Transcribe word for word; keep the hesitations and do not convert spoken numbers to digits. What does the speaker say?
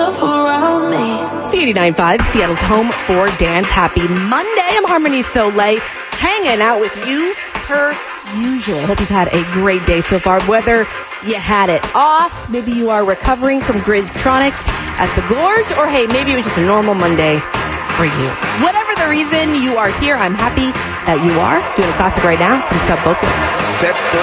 love around me. C eighty-nine point five, Seattle's home for dance. Happy Monday. I'm Harmony Soleil, hanging out with you per usual. I hope you've had a great day so far. Whether you had it off, maybe you are recovering from Gridstronics at the Gorge, or hey, maybe it was just a normal Monday for you. Whatever the reason you are here, I'm happy that you are doing a classic right now. It's up, Focus. Stepped